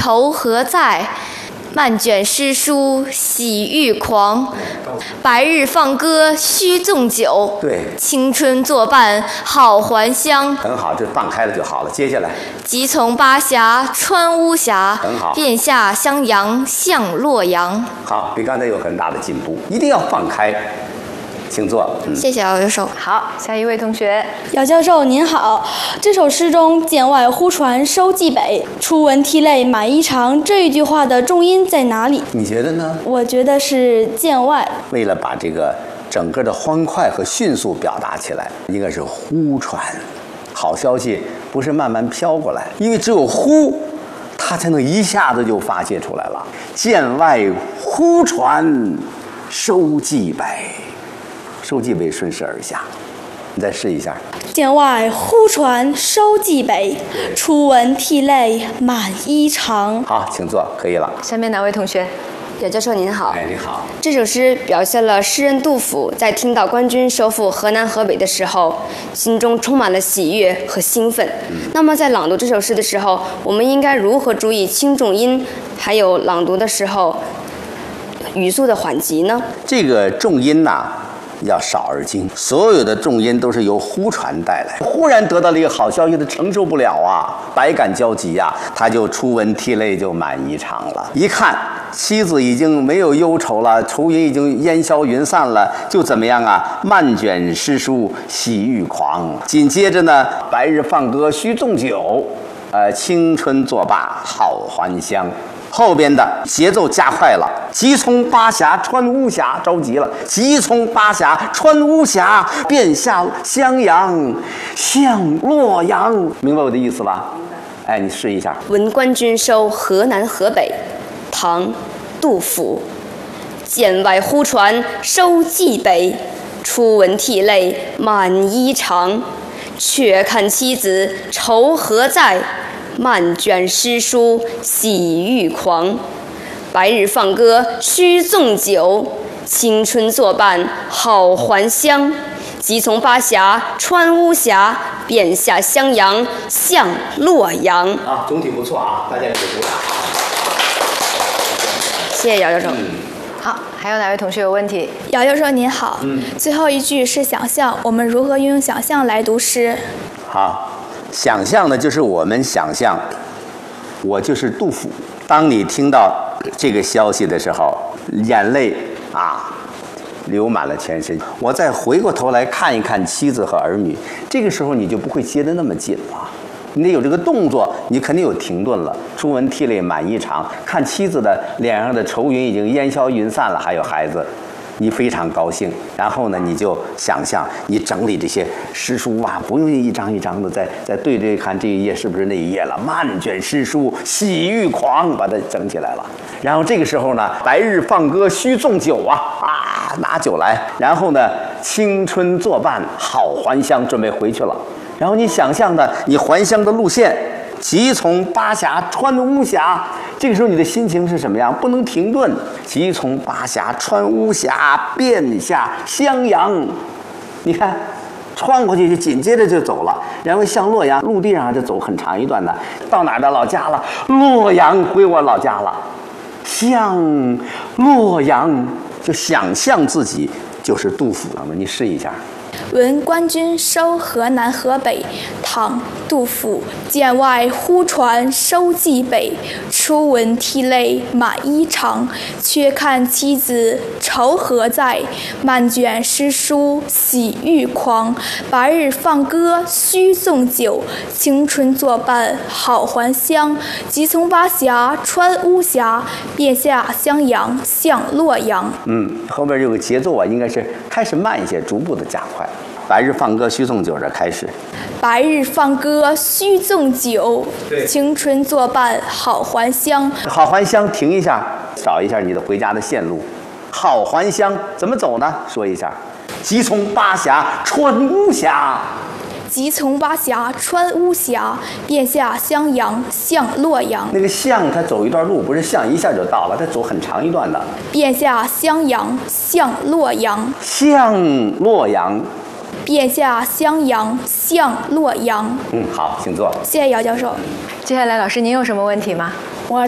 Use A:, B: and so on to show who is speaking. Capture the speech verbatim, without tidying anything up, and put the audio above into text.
A: 愁何在？漫卷诗书喜欲狂。白日放歌须纵酒。
B: 对，
A: 青春作伴好还乡。
B: 很好，这放开了就好了。接下来，
A: 即从巴峡穿巫峡。
B: 很好。
A: 便下襄阳向洛阳。
B: 好，比刚才有很大的进步，一定要放开。请坐。
A: 嗯、谢谢姚教授。
C: 好，下一位同学。
D: 姚教授您好，这首诗中“剑外忽传收蓟北，初闻涕泪满衣裳”这一句话的重音在哪里？
B: 你觉得呢？
D: 我觉得是剑外。
B: 为了把这个整个的欢快和迅速表达起来，应该是忽传。好消息不是慢慢飘过来，因为只有忽，它才能一下子就发泄出来了。剑外忽传收蓟北。收蓟北顺势而下，你再试一下。
D: 剑外忽传收蓟北，初闻涕泪满衣裳。
B: 好，请坐，可以了。
C: 下面哪位同学？
A: 姚教授您好。
B: 哎，你好。
A: 这首诗表现了诗人杜甫在听到官军收复河南河北的时候，心中充满了喜悦和兴奋。嗯、那么在朗读这首诗的时候，我们应该如何注意轻重音，还有朗读的时候语速的缓急呢？
B: 这个重音呐、啊。要少而精，所有的重音都是由忽传带来。忽然得到了一个好消息，他承受不了啊，百感交集呀、啊，他就初闻涕泪就满衣裳了。一看妻子已经没有忧愁了，愁云已经烟消云散了，就怎么样啊？漫卷诗书喜欲狂。紧接着呢，白日放歌须纵酒，呃，青春作罢好还乡。后边的节奏加快了，即从巴峡穿巫峡，着急了。即从巴峡穿巫峡，便下襄阳向洛阳。明白我的意思吧？哎，你试一下。
A: 闻官军收河南河北，唐，杜甫。剑外忽传收蓟北，初闻涕泪满衣裳。却看妻子愁何在？漫卷诗书喜欲狂。白日放歌须纵酒，青春作伴好还乡。即从巴峡穿巫峡，便下襄阳向洛阳。
B: 啊，总体不错啊，大家给鼓掌。
A: 谢谢姚教授。
B: 嗯、
C: 好，还有哪位同学有问题？
D: 姚教授您好。嗯。最后一句是想象，我们如何运用想象来读诗？
B: 好。想象呢，就是我们想象，我就是杜甫。当你听到这个消息的时候，眼泪啊流满了全身。我再回过头来看一看妻子和儿女，这个时候你就不会接得那么紧了。你得有这个动作，你肯定有停顿了。初闻涕泪满衣裳，看妻子的脸上的愁云已经烟消云散了，还有孩子。你非常高兴，然后呢，你就想象你整理这些诗书啊，不用一张一张的再再对对看这一页是不是那一页了，漫卷诗书喜欲狂，把它整起来了。然后这个时候呢，白日放歌须纵酒啊啊，拿酒来，然后呢，青春作伴好还乡，准备回去了。然后你想象的你还乡的路线。即从巴峡穿巫峡，这个时候你的心情是什么样？不能停顿。即从巴峡穿巫峡，便下襄阳。你看，穿过去就紧接着就走了，然后向洛阳，陆地上就走很长一段的，到哪儿的老家了？洛阳，回我老家了。向洛阳，就想象自己就是杜甫了嘛？你试一下。
D: 闻官军收河南河北，唐·杜甫。剑外忽传收蓟北，初闻涕泪满衣裳。却看妻子愁何在？漫卷诗书喜欲狂。白日放歌须纵酒，青春作伴好还乡。即从巴峡穿巫峡，便下襄阳向洛阳。
B: 嗯，后边这个节奏啊，应该是开始慢一些，逐步的加快。白日放歌须纵酒，这开始。
D: 白日放歌须纵酒，青春作伴好还乡。
B: 好还乡，停一下，找一下你的回家的线路。好还乡怎么走呢？说一下。即从巴峡穿巫峡。
D: 即从巴峡穿巫峡，便下襄阳向洛阳。
B: 那个向，他走一段路，不是向一下就到了，他走很长一段的。
D: 便下襄阳向洛阳。
B: 向洛阳。
D: 便下襄阳向洛阳。
B: 嗯，好，请坐。
D: 谢谢姚教授。
C: 接下来，老师您有什么问题吗？